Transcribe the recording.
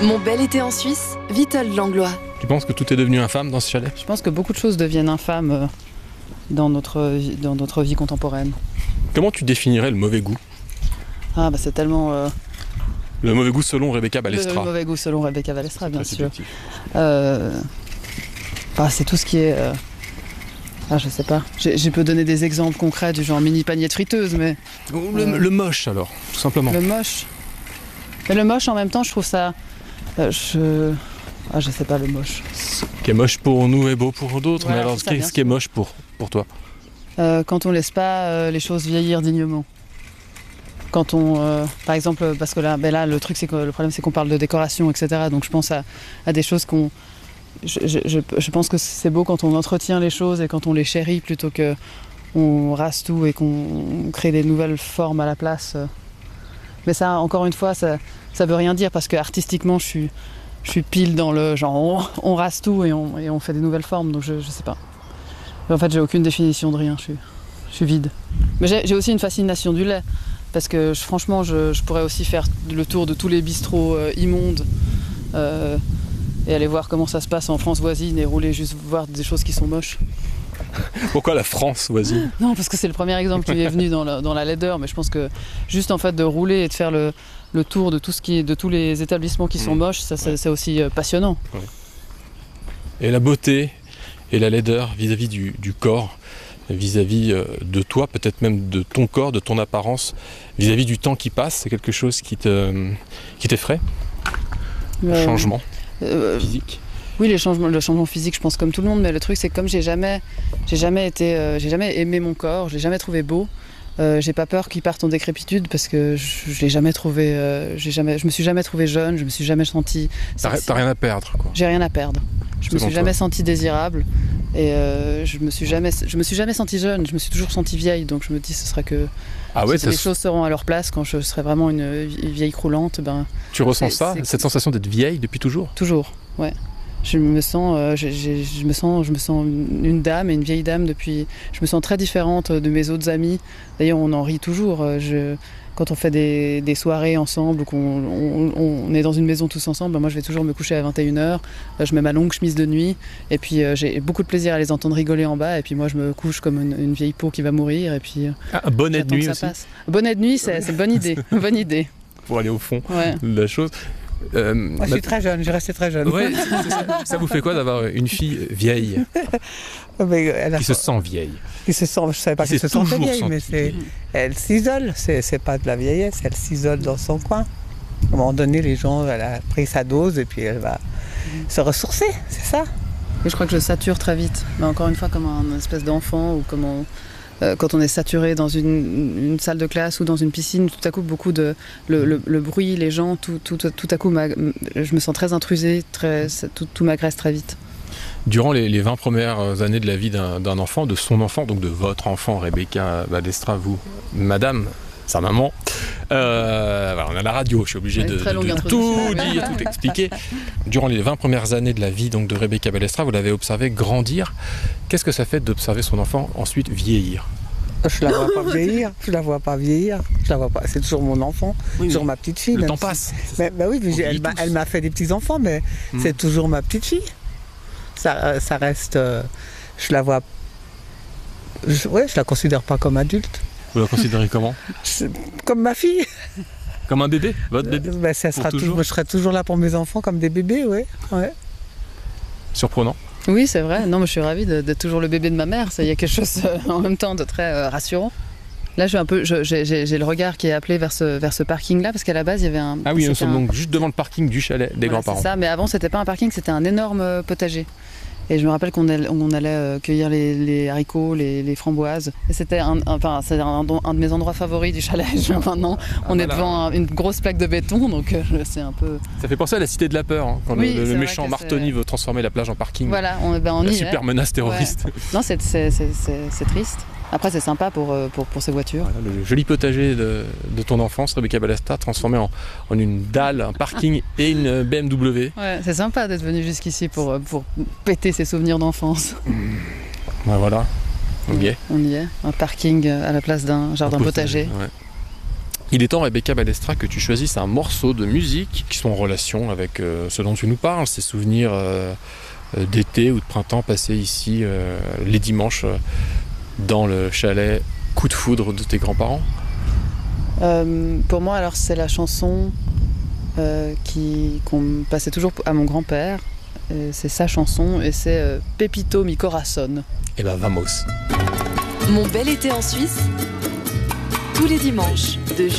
Mon bel été en Suisse, Witold Langlois. Tu penses que tout est devenu infâme dans ce chalet? Je pense que beaucoup de choses deviennent infâmes dans notre vie contemporaine. Comment tu définirais le mauvais goût? Ah bah c'est tellement... Le mauvais goût selon Rebecca Balestra. Le mauvais goût selon Rebecca Balestra, bien sûr. Bah, c'est tout ce qui est... je sais pas. Je peux donner des exemples concrets du genre mini panier de friteuse, mais... Le moche alors, tout simplement. Le moche. Mais le moche en même temps, je trouve ça... je sais pas, le moche. Ce qui est moche pour nous est beau pour d'autres, Voilà, mais alors c'est ça, ce qui est moche pour toi? Quand on laisse pas les choses vieillir dignement. Quand on, par exemple, parce que là, le problème c'est qu'on parle de décoration, etc. Donc je pense à des choses qu'on... Je pense que c'est beau quand on entretient les choses et quand on les chérit plutôt que on rase tout et qu'on crée des nouvelles formes à la place. Mais ça, encore une fois, ça veut rien dire parce que artistiquement, je suis pile dans le genre on rase tout et on fait des nouvelles formes. Donc je sais pas. En fait, j'ai aucune définition de rien. Je suis vide. Mais j'ai aussi une fascination du lait. Parce que franchement, je pourrais aussi faire le tour de tous les bistrots immondes et aller voir comment ça se passe en France voisine et rouler juste voir des choses qui sont moches. Pourquoi la France voisine? Non, parce que c'est le premier exemple qui est venu dans la laideur, mais je pense que juste en fait de rouler et de faire le tour de tous les établissements qui sont moches, c'est aussi passionnant. Ouais. Et la beauté et la laideur vis-à-vis du corps, vis-à-vis de toi, peut-être même de ton corps, de ton apparence, vis-à-vis du temps qui passe, c'est quelque chose qui t'effraie? Le changement physique? Oui, le changement physique, je pense comme tout le monde, mais le truc c'est que comme j'ai jamais aimé mon corps, je l'ai jamais trouvé beau. J'ai pas peur qu'il parte en décrépitude parce que je l'ai jamais trouvé, je me suis jamais trouvé jeune, je me suis jamais senti. T'as rien à perdre, quoi. J'ai rien à perdre. Je me suis jamais senti désirable et je me suis jamais senti jeune. Je me suis toujours senti vieille, donc je me dis ce sera que les choses seront à leur place quand je serai vraiment une vieille croulante. Tu ressens cette sensation d'être vieille depuis toujours? Toujours, ouais. Je me sens une dame et une vieille dame depuis. Je me sens très différente de mes autres amis. D'ailleurs, on en rit toujours. Quand on fait des soirées ensemble ou qu'on est dans une maison tous ensemble, moi je vais toujours me coucher à 21h. Je mets ma longue chemise de nuit et puis j'ai beaucoup de plaisir à les entendre rigoler en bas. Et puis moi je me couche comme une vieille peau qui va mourir. Et puis bonnet de nuit aussi. Bonnet de nuit, c'est une bonne idée. Bonne idée. Pour aller au fond de la chose. Moi, je suis très jeune, je restais très jeune. Ouais, ça vous fait quoi d'avoir une fille vieille qui se sent vieille? Je ne savais pas qu'elle se sentait vieille, mais elle s'isole. C'est pas de la vieillesse, elle s'isole dans son coin. À un moment donné, elle a pris sa dose et puis elle va se ressourcer, c'est ça. Et je crois que je sature très vite, mais encore une fois comme un espèce d'enfant ou comme quand on est saturé dans une salle de classe ou dans une piscine, tout à coup beaucoup le bruit, les gens, tout à coup je me sens très intrusée, tout m'agresse très vite. Durant les 20 premières années de la vie d'un enfant, de son enfant, donc de votre enfant, Rebecca Balestra, vous, madame, sa maman, on a la radio, je suis obligé de tout dire, tout expliquer. Durant les 20 premières années de la vie donc, de Rebecca Balestra, vous l'avez observé grandir. Qu'est-ce que ça fait d'observer son enfant ensuite vieillir? Je la vois pas vieillir, c'est toujours mon enfant, toujours ma petite fille. Le temps passe. Mais elle m'a fait des petits enfants, mais c'est toujours ma petite fille. Ça reste, je la considère pas comme adulte. Vous la considérez comment? Comme ma fille. Comme un bébé? Votre bébé? Je serai toujours là pour mes enfants comme des bébés, ouais. Surprenant. Oui, c'est vrai. Non, mais je suis ravie d'être toujours le bébé de ma mère. Il y a quelque chose en même temps de très rassurant. Là, j'ai le regard qui est appelé vers ce parking-là, parce qu'à la base, il y avait un... Ah oui, nous sommes donc juste devant le parking du chalet des grands-parents. C'est ça, mais avant, c'était pas un parking, c'était un énorme potager. Et je me rappelle qu'on allait cueillir les haricots, les framboises. Et c'était un de mes endroits favoris du chalet. Maintenant, on est devant une grosse plaque de béton, donc c'est un peu... Ça fait penser à la Cité de la Peur, hein, quand le méchant Martoni veut transformer la plage en parking. Voilà, on la y super menace terroriste. Ouais. Non, c'est triste. Après, c'est sympa pour ces voitures. Voilà, le joli potager de ton enfance, Rebecca Balestra, transformé en une dalle, un parking et une BMW. Ouais, c'est sympa d'être venu jusqu'ici pour péter ses souvenirs d'enfance. Ouais, voilà, on y est. On y est, un parking à la place d'un jardin potager. Ouais. Il est temps, Rebecca Balestra, que tu choisisses un morceau de musique qui soit en relation avec ce dont tu nous parles, ces souvenirs d'été ou de printemps passés ici les dimanches dans le chalet Coup de foudre de tes grands-parents. Pour moi, alors, c'est la chanson qu'on passait toujours à mon grand-père. C'est sa chanson et c'est Pepito mi corazón. Eh ben, vamos. Mon bel été en Suisse, tous les dimanches, de